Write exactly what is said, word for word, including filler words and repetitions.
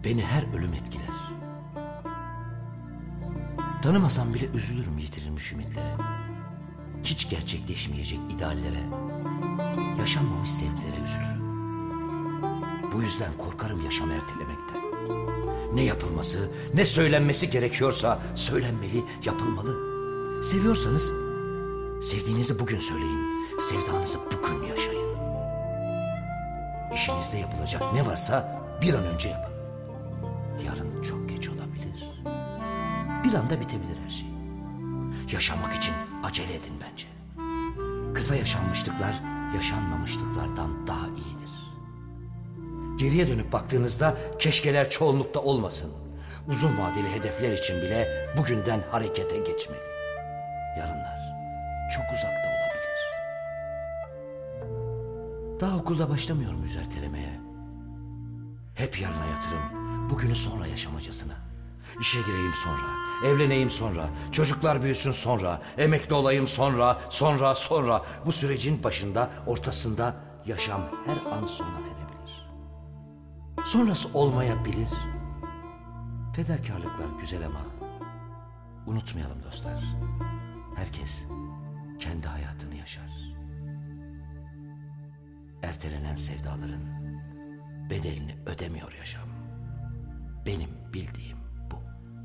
Beni her ölüm etkiler. Tanımasam bile üzülürüm yitirilmiş ümitlere. Hiç gerçekleşmeyecek ideallere, yaşanmamış sevgilere üzülürüm. Bu yüzden korkarım yaşam ertelemekten. Ne yapılması, ne söylenmesi gerekiyorsa söylenmeli, yapılmalı. Seviyorsanız sevdiğinizi bugün söyleyin, sevdanızı bugün yaşayın. İşinizde yapılacak ne varsa bir an önce yapın. Yarın çok geç olabilir. Bir anda bitebilir her şey. Yaşamak için acele edin bence. Kısa yaşanmışlıklar yaşanmamışlıklardan daha iyidir. Geriye dönüp baktığınızda keşkeler çoğunlukta olmasın. Uzun vadeli hedefler için bile bugünden harekete geçmeli. Yarınlar çok uzakta olabilir. Daha okulda başlamıyorum üzertelemeye. Hep yarına yatırım, bugünü sonra yaşamacasına. İşe gireyim sonra, evleneyim sonra, çocuklar büyüsün sonra, emekli olayım sonra, sonra, sonra. Bu sürecin başında, ortasında yaşam her an sona erebilir. Sonrası olmayabilir. Fedakarlıklar güzel ama unutmayalım dostlar. Herkes kendi hayatını yaşar. Ertelenen sevdaların bedelini ödemiyor yaşam. Benim bildiğim.